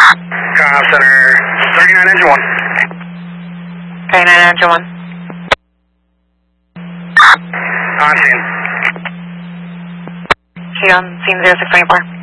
Comm Center 39 engine 1. 39 engine 1. On scene. She on scene 0624.